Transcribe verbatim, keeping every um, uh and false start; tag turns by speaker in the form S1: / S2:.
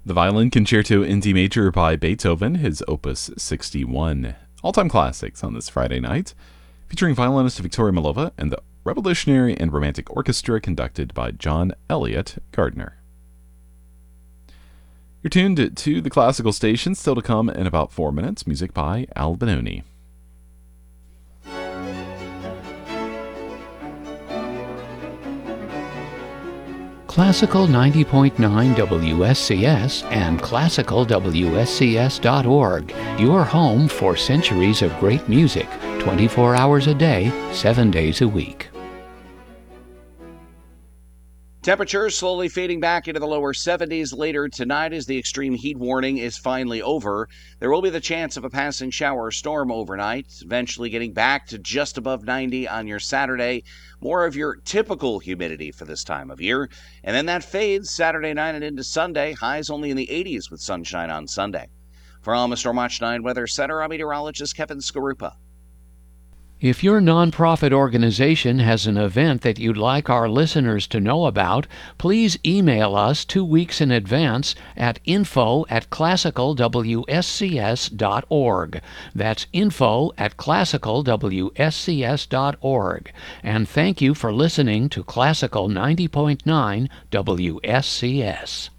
S1: The Violin Concerto in D Major by Beethoven, his Opus sixty-one. All-time classics on this Friday night, featuring violinist Victoria Malova and the Revolutionary and Romantic Orchestra conducted by John Elliott Gardner. You're tuned to the classical station, still to come in about four minutes, music by Al Benoni.
S2: Classical ninety point nine W S C S and classical W S C S dot org, your home for centuries of great music, twenty-four hours a day, seven days a week.
S3: Temperatures slowly fading back into the lower seventies later tonight as the extreme heat warning is finally over. There will be the chance of a passing shower or storm overnight, eventually getting back to just above ninety on your Saturday. More of your typical humidity for this time of year. And then that fades Saturday night and into Sunday. Highs only in the eighties with sunshine on Sunday. For Alma Storm Watch nine Weather Center, I'm meteorologist Kevin Skarupa.
S2: If your nonprofit organization has an event that you'd like our listeners to know about, please email us two weeks in advance at info at classical W S C S dot org. That's info at classical W S C S dot org. And thank you for listening to Classical ninety point nine W S C S.